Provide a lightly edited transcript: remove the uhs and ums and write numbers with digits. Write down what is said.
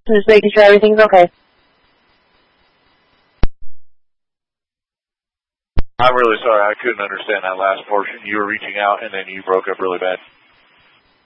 Just making sure everything's okay. I'm really sorry. I couldn't understand that last portion. You were reaching out and then you broke up really bad.